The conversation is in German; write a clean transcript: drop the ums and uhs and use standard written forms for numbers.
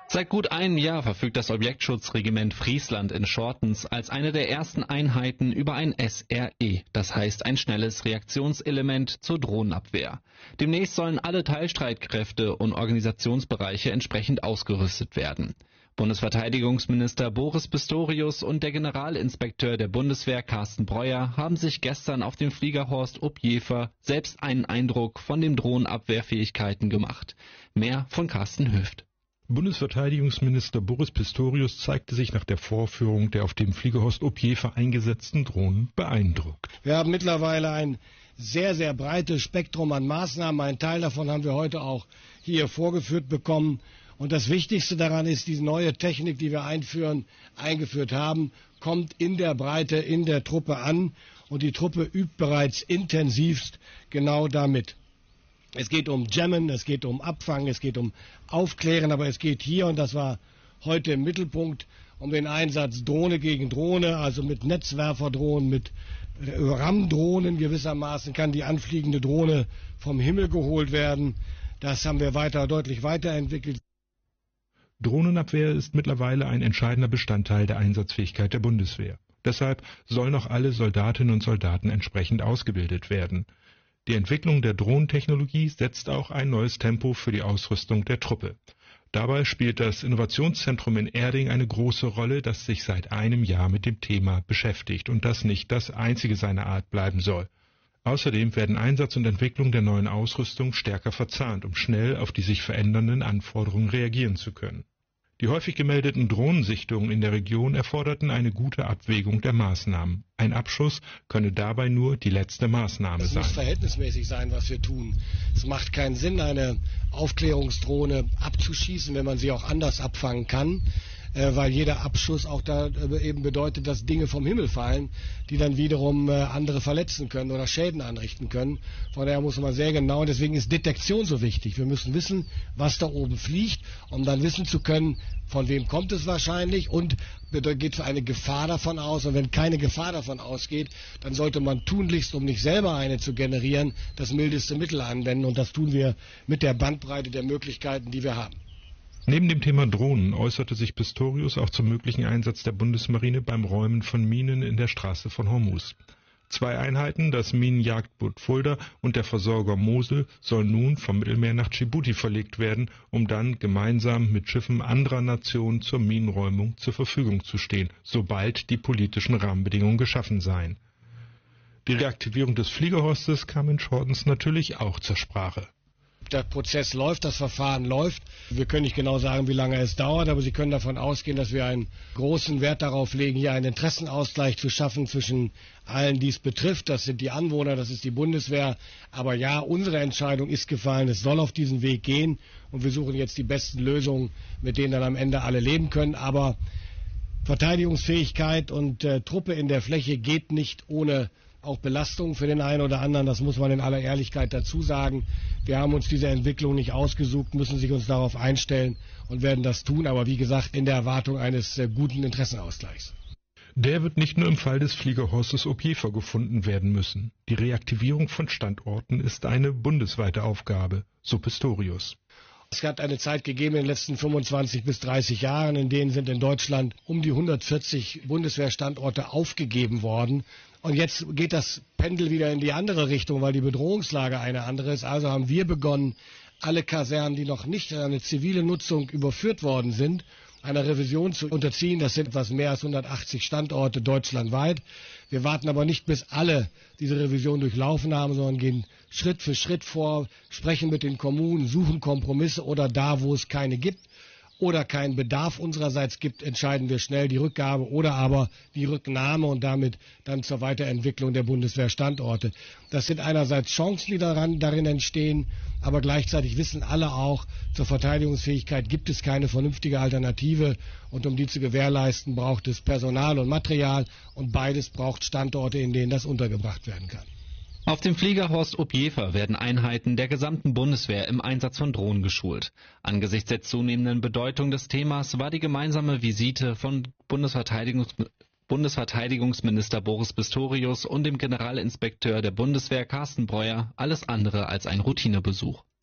Seit gut einem Jahr verfügt das Objektschutzregiment Friesland in Schortens als eine der ersten Einheiten über ein SRE, das heißt ein schnelles Reaktionselement zur Drohnenabwehr. Demnächst sollen alle Teilstreitkräfte und Organisationsbereiche entsprechend ausgerüstet werden. Bundesverteidigungsminister Boris Pistorius und der Generalinspekteur der Bundeswehr Carsten Breuer haben sich gestern auf dem Flieger Horst Opjefer selbst einen Eindruck von den Drohnenabwehrfähigkeiten gemacht. Mehr von Carsten Höft. Bundesverteidigungsminister Boris Pistorius zeigte sich nach der Vorführung der auf dem Flieger Horst Opjefer eingesetzten Drohnen beeindruckt. Wir haben mittlerweile ein sehr, sehr breites Spektrum an Maßnahmen. Ein Teil davon haben wir heute auch hier vorgeführt bekommen. Und das Wichtigste daran ist, diese neue Technik, die wir eingeführt haben, kommt in der Breite in der Truppe an. Und die Truppe übt bereits intensivst genau damit. Es geht um Jammen, es geht um Abfangen, es geht um Aufklären, aber es geht hier, und das war heute im Mittelpunkt, um den Einsatz Drohne gegen Drohne, also mit Netzwerferdrohnen, mit RAM-Drohnen gewissermaßen kann die anfliegende Drohne vom Himmel geholt werden. Das haben wir deutlich weiterentwickelt. Drohnenabwehr ist mittlerweile ein entscheidender Bestandteil der Einsatzfähigkeit der Bundeswehr. Deshalb sollen auch alle Soldatinnen und Soldaten entsprechend ausgebildet werden. Die Entwicklung der Drohnentechnologie setzt auch ein neues Tempo für die Ausrüstung der Truppe. Dabei spielt das Innovationszentrum in Erding eine große Rolle, das sich seit einem Jahr mit dem Thema beschäftigt und das nicht das einzige seiner Art bleiben soll. Außerdem werden Einsatz und Entwicklung der neuen Ausrüstung stärker verzahnt, um schnell auf die sich verändernden Anforderungen reagieren zu können. Die häufig gemeldeten Drohnensichtungen in der Region erforderten eine gute Abwägung der Maßnahmen. Ein Abschuss könne dabei nur die letzte Maßnahme sein. Es muss verhältnismäßig sein, was wir tun. Es macht keinen Sinn, eine Aufklärungsdrohne abzuschießen, wenn man sie auch anders abfangen kann, weil jeder Abschuss auch da eben bedeutet, dass Dinge vom Himmel fallen, die dann wiederum andere verletzen können oder Schäden anrichten können. Von daher muss man sehr genau, und deswegen ist Detektion so wichtig. Wir müssen wissen, was da oben fliegt, um dann wissen zu können, von wem kommt es wahrscheinlich und geht für eine Gefahr davon aus. Und wenn keine Gefahr davon ausgeht, dann sollte man tunlichst, um nicht selber eine zu generieren, das mildeste Mittel anwenden. Und das tun wir mit der Bandbreite der Möglichkeiten, die wir haben. Neben dem Thema Drohnen äußerte sich Pistorius auch zum möglichen Einsatz der Bundesmarine beim Räumen von Minen in der Straße von Hormuz. 2 Einheiten, das Minenjagdboot Fulda und der Versorger Mosel, sollen nun vom Mittelmeer nach Dschibuti verlegt werden, um dann gemeinsam mit Schiffen anderer Nationen zur Minenräumung zur Verfügung zu stehen, sobald die politischen Rahmenbedingungen geschaffen seien. Die Reaktivierung des Fliegerhorstes kam in Schortens natürlich auch zur Sprache. Der Prozess läuft, das Verfahren läuft. Wir können nicht genau sagen, wie lange es dauert, aber Sie können davon ausgehen, dass wir einen großen Wert darauf legen, hier einen Interessenausgleich zu schaffen zwischen allen, die es betrifft. Das sind die Anwohner, das ist die Bundeswehr. Aber ja, unsere Entscheidung ist gefallen, es soll auf diesen Weg gehen. Und wir suchen jetzt die besten Lösungen, mit denen dann am Ende alle leben können. Aber Verteidigungsfähigkeit und Truppe in der Fläche geht nicht ohne auch Belastung für den einen oder anderen, das muss man in aller Ehrlichkeit dazu sagen. Wir haben uns diese Entwicklung nicht ausgesucht, müssen sich uns darauf einstellen und werden das tun, aber wie gesagt, in der Erwartung eines guten Interessenausgleichs. Der wird nicht nur im Fall des Fliegerhorstes Opjefer gefunden werden müssen. Die Reaktivierung von Standorten ist eine bundesweite Aufgabe, so Pistorius. Es hat eine Zeit gegeben in den letzten 25 bis 30 Jahren, in denen sind in Deutschland um die 140 Bundeswehrstandorte aufgegeben worden. Und jetzt geht das Pendel wieder in die andere Richtung, weil die Bedrohungslage eine andere ist. Also haben wir begonnen, alle Kasernen, die noch nicht in eine zivile Nutzung überführt worden sind, einer Revision zu unterziehen. Das sind etwas mehr als 180 Standorte deutschlandweit. Wir warten aber nicht, bis alle diese Revision durchlaufen haben, sondern gehen Schritt für Schritt vor, sprechen mit den Kommunen, suchen Kompromisse oder da, wo es keine gibt oder keinen Bedarf unsererseits gibt, entscheiden wir schnell die Rückgabe oder aber die Rücknahme und damit dann zur Weiterentwicklung der Bundeswehrstandorte. Das sind einerseits Chancen, die darin entstehen, aber gleichzeitig wissen alle auch, zur Verteidigungsfähigkeit gibt es keine vernünftige Alternative und um die zu gewährleisten, braucht es Personal und Material und beides braucht Standorte, in denen das untergebracht werden kann. Auf dem Flieger Horst Opjefer werden Einheiten der gesamten Bundeswehr im Einsatz von Drohnen geschult. Angesichts der zunehmenden Bedeutung des Themas war die gemeinsame Visite von Bundesverteidigungsminister Boris Pistorius und dem Generalinspekteur der Bundeswehr Carsten Breuer alles andere als ein Routinebesuch.